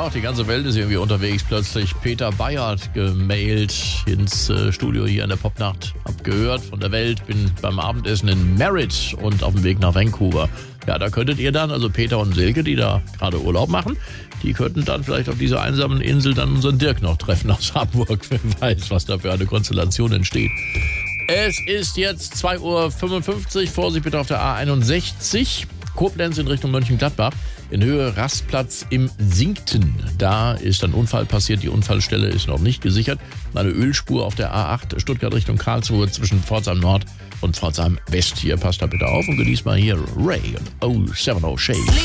Ach, die ganze Welt ist irgendwie unterwegs. Plötzlich Peter Bayert gemailt ins Studio hier in der Popnacht. Hab gehört von der Welt, bin beim Abendessen in Merritt und auf dem Weg nach Vancouver. Ja, da könntet ihr dann, also Peter und Silke, die da gerade Urlaub machen, die könnten dann vielleicht auf dieser einsamen Insel dann unseren Dirk noch treffen aus Hamburg. Wer weiß, was da für eine Konstellation entsteht. Es ist jetzt 2:55 Uhr. Vorsicht bitte auf der A61. Koblenz in Richtung Mönchengladbach. In Höhe Rastplatz im Sinkten. Da ist ein Unfall passiert. Die Unfallstelle ist noch nicht gesichert. Eine Ölspur auf der A8 Stuttgart Richtung Karlsruhe zwischen Pforzheim Nord und Pforzheim West. Hier passt da bitte auf und genießt mal hier Ray und 070 Shade.